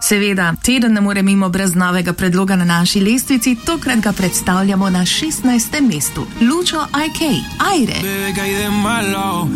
Seveda, teden ne more mimo brez novega predloga na naši lestvici, tokrat ga predstavljamo na 16. mestu. Lučo IK, Aire.